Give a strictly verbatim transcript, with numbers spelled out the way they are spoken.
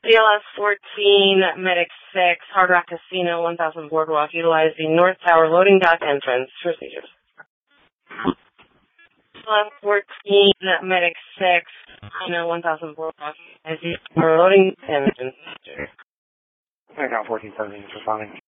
C L S fourteen, Medic six, Hard Rock Casino, one thousand Boardwalk, utilizing North Tower loading dock entrance. Procedures. C L S fourteen, Medic six, Casino, one thousand Boardwalk, utilizing loading entrance. Account fourteen seventeen is responding.